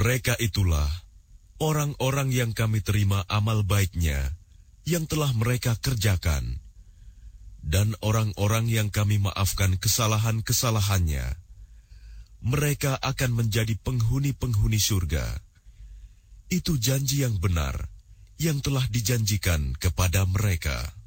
Mereka itulah orang-orang yang kami terima amal baiknya yang telah mereka kerjakan, dan orang-orang yang kami maafkan kesalahan-kesalahannya. Mereka akan menjadi penghuni-penghuni surga. Itu janji yang benar yang telah dijanjikan kepada mereka.